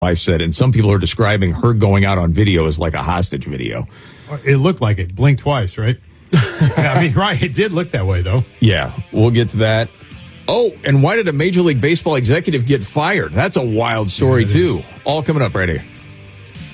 wife said, and some people are describing her going out on video as like a hostage video. It looked like it. Blinked twice, right? I mean, right. It did look that way, though. Yeah, we'll get to that. Oh, and why did a Major League Baseball executive get fired? That's a wild story, too. All coming up right here.